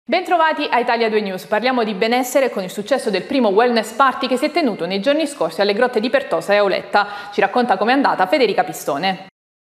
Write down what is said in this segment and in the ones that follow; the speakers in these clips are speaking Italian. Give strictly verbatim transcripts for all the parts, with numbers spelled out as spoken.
Bentrovati a Italia due News, parliamo di benessere con il successo del primo wellness party che si è tenuto nei giorni scorsi alle grotte di Pertosa e Auletta. Ci racconta com'è andata Federica Pistone.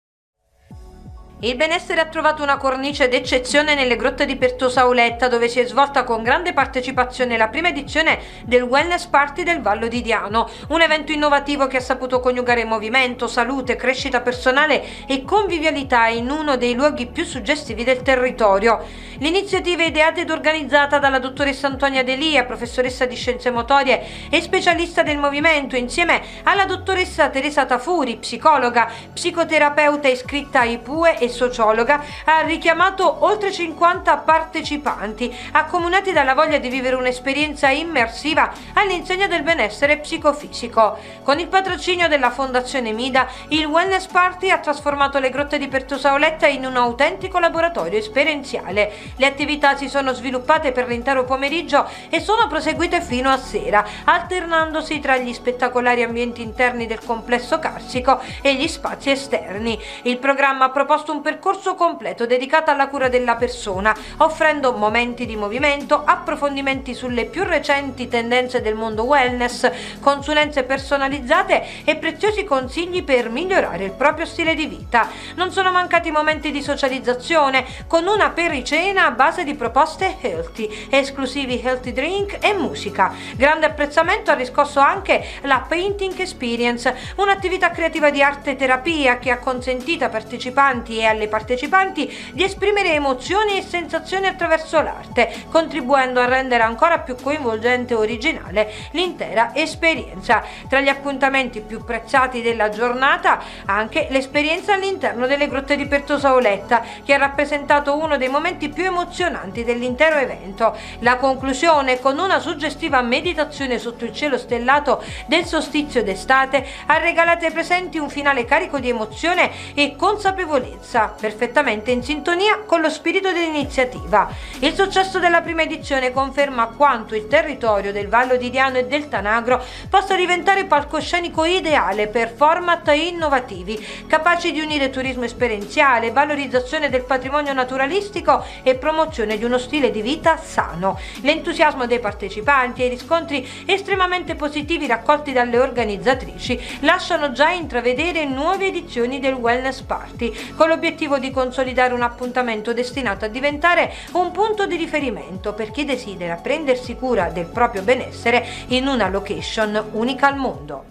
Il benessere ha trovato una cornice d'eccezione nelle grotte di Pertosa Auletta, dove si è svolta con grande partecipazione la prima edizione del Wellness Party del Vallo di Diano, un evento innovativo che ha saputo coniugare movimento, salute, crescita personale e convivialità in uno dei luoghi più suggestivi del territorio. L'iniziativa è ideata ed organizzata dalla dottoressa Antonia Delia, professoressa di scienze motorie e specialista del movimento, insieme alla dottoressa Teresa Tafuri, psicologa, psicoterapeuta iscritta ai P U E e sociologa. Ha richiamato oltre cinquanta partecipanti, accomunati dalla voglia di vivere un'esperienza immersiva all'insegna del benessere psicofisico. Con il patrocinio della Fondazione Mida, il Wellness Party ha trasformato le grotte di Pertosa Auletta in un autentico laboratorio esperienziale. Le attività si sono sviluppate per l'intero pomeriggio e sono proseguite fino a sera, alternandosi tra gli spettacolari ambienti interni del complesso carsico e gli spazi esterni. Il programma ha proposto un percorso completo dedicato alla cura della persona, offrendo momenti di movimento, approfondimenti sulle più recenti tendenze del mondo wellness, consulenze personalizzate e preziosi consigli per migliorare il proprio stile di vita. Non sono mancati momenti di socializzazione, con una pericena a base di proposte healthy, esclusivi healthy drink e musica. Grande apprezzamento ha riscosso anche la Painting Experience, un'attività creativa di arte terapia che ha consentito ai partecipanti e alle partecipanti di esprimere emozioni e sensazioni attraverso l'arte, contribuendo a rendere ancora più coinvolgente e originale l'intera esperienza. Tra gli appuntamenti più prezzati della giornata, anche l'esperienza all'interno delle grotte di Pertosa Auletta, che ha rappresentato uno dei momenti più emozionanti dell'intero evento. La conclusione, con una suggestiva meditazione sotto il cielo stellato del solstizio d'estate, ha regalato ai presenti un finale carico di emozione e consapevolezza, perfettamente in sintonia con lo spirito dell'iniziativa. Il successo della prima edizione conferma quanto il territorio del Vallo di Diano e del Tanagro possa diventare palcoscenico ideale per format innovativi, capaci di unire turismo esperienziale, valorizzazione del patrimonio naturalistico e promozione di uno stile di vita sano. L'entusiasmo dei partecipanti e i riscontri estremamente positivi raccolti dalle organizzatrici lasciano già intravedere nuove edizioni del Wellness Party, con l'obiettivo di consolidare un appuntamento destinato a diventare un punto di riferimento per chi desidera prendersi cura del proprio benessere in una location unica al mondo.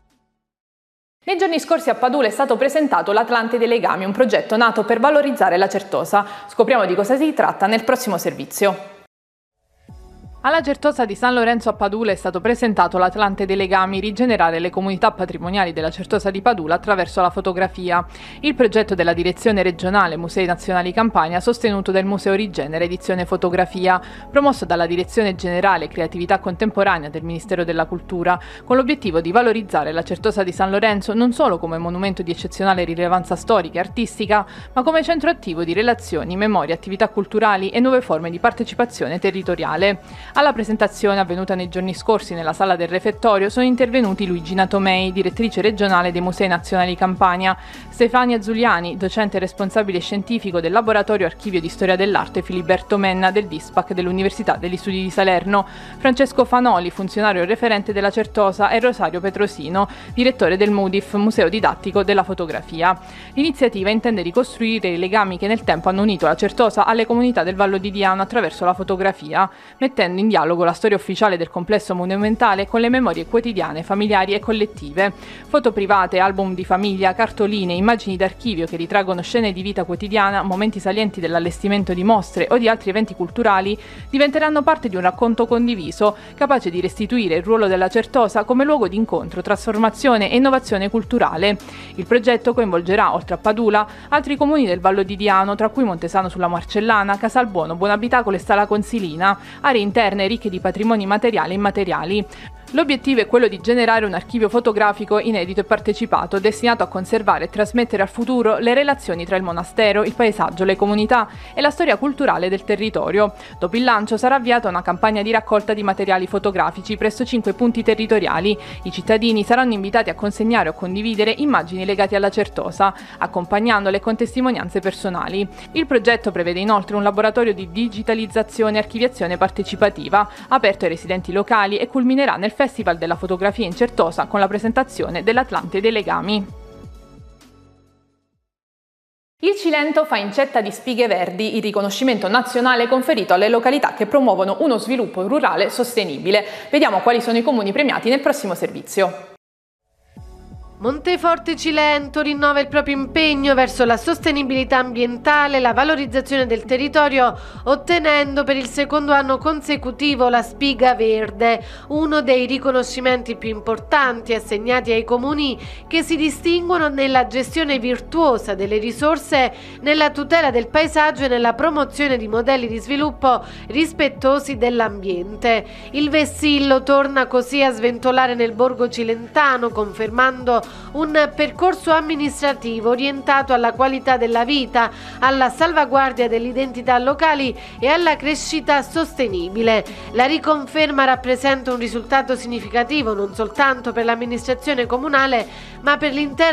Nei giorni scorsi a Padula è stato presentato l'Atlante dei Legami, un progetto nato per valorizzare la Certosa. Scopriamo di cosa si tratta nel prossimo servizio. Alla Certosa di San Lorenzo a Padula è stato presentato l'Atlante dei Legami, rigenerare le comunità patrimoniali della Certosa di Padula attraverso la fotografia. Il progetto della Direzione Regionale Musei Nazionali Campania, sostenuto dal Museo Rigenere Edizione Fotografia, promosso dalla Direzione Generale Creatività Contemporanea del Ministero della Cultura, con l'obiettivo di valorizzare la Certosa di San Lorenzo non solo come monumento di eccezionale rilevanza storica e artistica, ma come centro attivo di relazioni, memorie, attività culturali e nuove forme di partecipazione territoriale. Alla presentazione avvenuta nei giorni scorsi nella sala del refettorio sono intervenuti Luigina Tomei, direttrice regionale dei Musei Nazionali Campania, Stefania Zuliani, docente responsabile scientifico del Laboratorio Archivio di Storia dell'Arte Filiberto Menna del DISPAC dell'Università degli Studi di Salerno, Francesco Fanoli, funzionario referente della Certosa, e Rosario Petrosino, direttore del MUDIF, Museo Didattico della Fotografia. L'iniziativa intende ricostruire i legami che nel tempo hanno unito la Certosa alle comunità del Vallo di Diano attraverso la fotografia, mettendo in dialogo la storia ufficiale del complesso monumentale con le memorie quotidiane, familiari e collettive. Foto private, album di famiglia, cartoline, immagini d'archivio che ritraggono scene di vita quotidiana, momenti salienti dell'allestimento di mostre o di altri eventi culturali diventeranno parte di un racconto condiviso, capace di restituire il ruolo della Certosa come luogo di incontro, trasformazione e innovazione culturale. Il progetto coinvolgerà, oltre a Padula, altri comuni del Vallo di Diano, tra cui Montesano sulla Marcellana, Casalbuono, Buonabitacolo e Stala Consilina, aree interne ricche di patrimoni materiali e immateriali. L'obiettivo è quello di generare un archivio fotografico inedito e partecipato, destinato a conservare e trasmettere al futuro le relazioni tra il monastero, il paesaggio, le comunità e la storia culturale del territorio. Dopo il lancio sarà avviata una campagna di raccolta di materiali fotografici presso cinque punti territoriali. I cittadini saranno invitati a consegnare o condividere immagini legate alla Certosa, accompagnandole con testimonianze personali. Il progetto prevede inoltre un laboratorio di digitalizzazione e archiviazione partecipativa, aperto ai residenti locali e culminerà nel Festival della fotografia in Certosa con la presentazione dell'Atlante dei Legami. Il Cilento fa incetta di spighe verdi, il riconoscimento nazionale conferito alle località che promuovono uno sviluppo rurale sostenibile. Vediamo quali sono i comuni premiati nel prossimo servizio. Monteforte Cilento rinnova il proprio impegno verso la sostenibilità ambientale e la valorizzazione del territorio, ottenendo per il secondo anno consecutivo la Spiga Verde, uno dei riconoscimenti più importanti assegnati ai comuni che si distinguono nella gestione virtuosa delle risorse, nella tutela del paesaggio e nella promozione di modelli di sviluppo rispettosi dell'ambiente. Il vessillo torna così a sventolare nel borgo cilentano, confermando un percorso amministrativo orientato alla qualità della vita, alla salvaguardia delle identità locali e alla crescita sostenibile. La riconferma rappresenta un risultato significativo non soltanto per l'amministrazione comunale, ma per l'intera